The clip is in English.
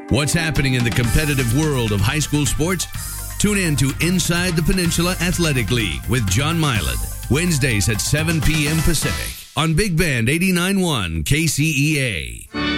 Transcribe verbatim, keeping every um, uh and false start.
What's happening in the competitive world of high school sports? Tune in to Inside the Peninsula Athletic League with John Milan, Wednesdays at seven p.m. Pacific on Big Band eighty-nine point one K C E A.